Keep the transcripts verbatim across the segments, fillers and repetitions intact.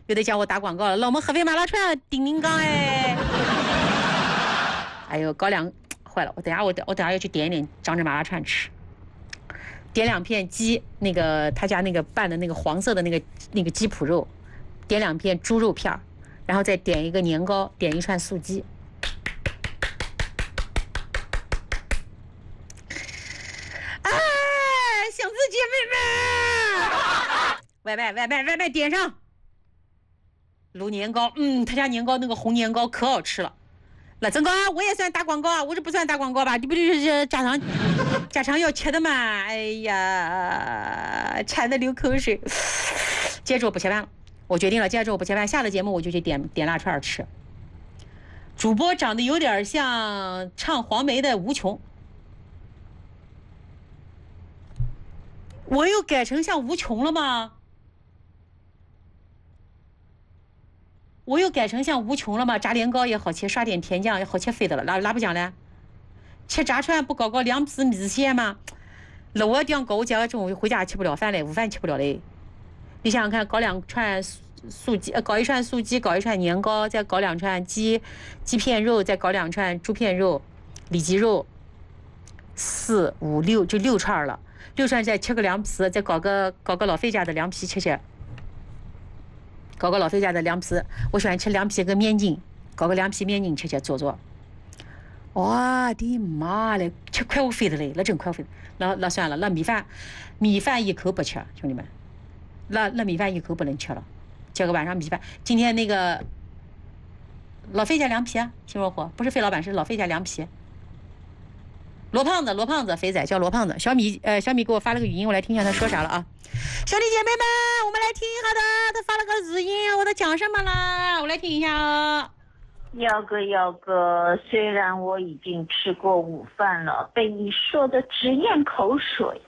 又得叫我打广告了。老们合肥麻辣串顶顶缸哎！哎呦，高粱坏了，我等下我我等下要去点一点张镇麻辣串吃。点两片鸡，那个他家那个拌的那个黄色的那个那个鸡脯肉，点两片猪肉片，然后再点一个年糕，点一串素鸡。哎，想自姐妹们，外卖外卖外卖点上。卤年糕，嗯，他家年糕那个红年糕可好吃了。那真高啊，我也算打广告啊，我这不算打广告吧？你不就是家常家常要吃的嘛？哎呀，馋得流口水。接着我不切饭了，我决定了，接着我不切饭，下了节目我就去点点辣串吃。主播长得有点像唱黄梅的吴琼，我又改成像吴琼了吗？我又改成像无穷了吗？炸年糕也好切，刷点甜酱也好切飞的了，哪哪不讲嘞？吃炸串不搞搞凉皮米线吗？那我这样搞，我今晚中午回家吃不了饭嘞，午饭吃不了嘞。你想想看，搞两串素鸡，呃，搞一串素鸡，搞一串年糕，再搞两串鸡鸡片肉，再搞两串猪片肉、里脊肉，四五六就六串了。六串再切个凉皮，再搞个搞个老费家的凉皮吃吃。搞个老费家的凉皮，我喜欢吃凉皮跟面筋，搞个凉皮面筋吃吃做做。我的妈嘞，吃快我飞的嘞，那真快我飞的。那那算了，那米饭，米饭一口不吃，兄弟们，那那米饭一口不能吃了。今个晚上米饭，今天那个老费家凉皮啊，新若火不是费老板，是老费家凉皮。罗胖子，罗胖子，肥仔叫罗胖子。小米，呃，小米给我发了个语音，我来听一下他说啥了啊。兄弟姐妹们，我们来听一下的，他发了个语音，我在讲什么啦？我来听一下啊。 耀哥，耀哥，虽然我已经吃过午饭了，被你说的直咽口水。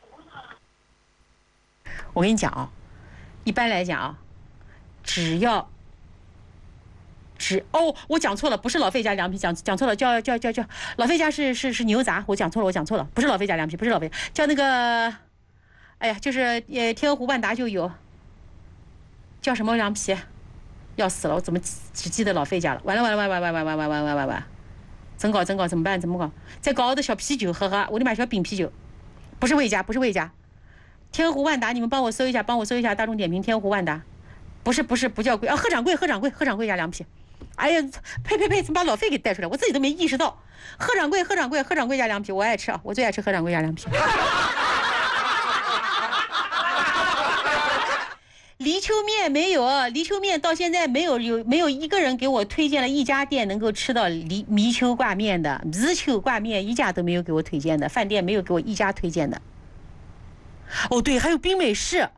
我跟你讲啊，一般来讲啊，只要只哦，我讲错了，不是老费家凉皮，讲讲错了，叫叫叫叫老费家是是是牛杂，我讲错了，我讲错了，不是老费家凉皮，不是老费，叫那个。哎呀，就是呃，天鹅湖万达就有，叫什么凉皮？要死了，我怎么只记得老费家了？完了完了完了完了完了完了完了完了完了！怎搞怎搞怎么办？怎么搞？再搞的小啤酒喝喝，我得买小冰啤酒，不是魏家，不是魏家，天鹅湖万达，你们帮我搜一下，帮我搜一下大众点评天鹅湖万达，不是不是不叫贵啊，贺掌柜贺掌柜贺掌柜家凉皮。哎呀，呸呸呸！怎么把老费给带出来？我自己都没意识到。贺掌柜贺掌柜贺掌柜家凉皮，我爱吃啊，我最爱吃贺掌柜家凉皮。黎秋面没有，黎秋面到现在没有有没有一个人给我推荐了一家店能够吃到黎迷秋挂面的，迷秋挂面一家都没有给我推荐的，饭店没有给我一家推荐的。哦，对，还有冰美式。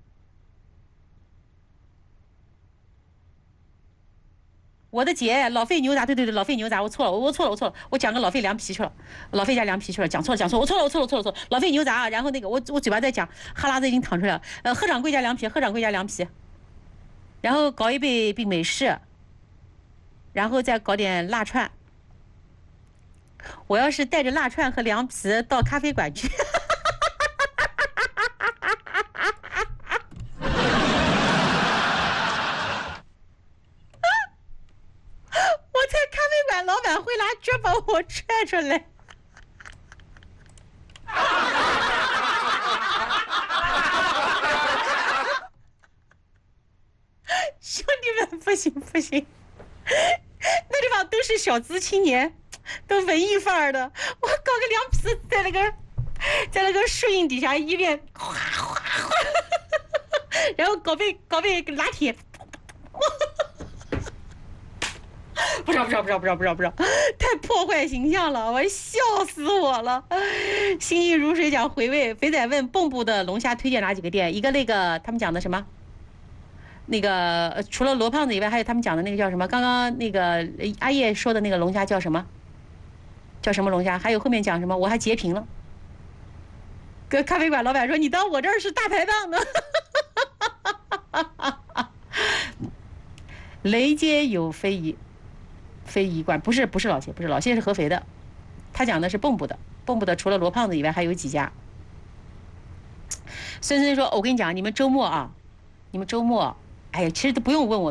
我的姐，老费牛杂，对对对，老费牛杂，我错了，我我错了，我错了，我讲个老费凉皮去了，老费家凉皮去了，讲错了，讲错了，我错了，我错了，我错了，错了，老费牛杂啊，然后那个我我嘴巴在讲，哈喇子已经淌出来了，呃，贺掌柜家凉皮，贺掌柜家凉皮，然后搞一杯冰美式，然后再搞点辣串。我要是带着辣串和凉皮到咖啡馆去。老板会拿脚把我踹出来。兄弟们，不行不行，那地方都是小资青年，都文艺范儿的。我搞个凉皮在那个在那个树荫底下一边哗哗哗，然后搞杯搞杯拿铁。不知道不知道不知道不知道不知道不知道，太破坏形象了，我笑死我了。心意如水讲回味，肥仔问蚌埠的龙虾推荐哪几个店？一个那个他们讲的什么？那个除了罗胖子以外，还有他们讲的那个叫什么？刚刚那个阿叶说的那个龙虾叫什么？叫什么龙虾？还有后面讲什么？我还截屏了。跟咖啡馆老板说：“你当我这儿是大排档呢？”雷街有非遗。非遗馆不是不是老谢，不是老谢是合肥的，他讲的是蚌埠的，蚌埠的除了罗胖子以外还有几家。孙孙说：“我跟你讲，你们周末啊，你们周末，哎呀，其实都不用问我。”